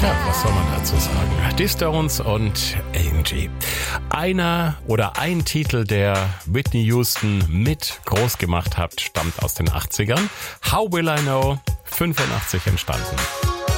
Tja, was soll man dazu sagen? Die Stones und Angie. Ein Titel, der Whitney Houston mit groß gemacht hat, stammt aus den 80ern. How Will I Know? 85 entstanden.